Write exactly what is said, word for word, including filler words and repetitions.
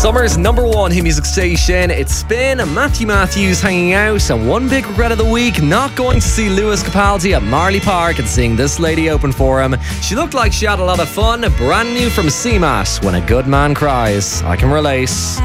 Summer's number one hit music station. It's Spin, Matthew Matthews hanging out, and one big regret of the week, not going to see Lewis Capaldi at Marley Park and seeing this lady open for him. She looked like she had a lot of fun. Brand new from C M A T, When a Good Man Cries. I can relate.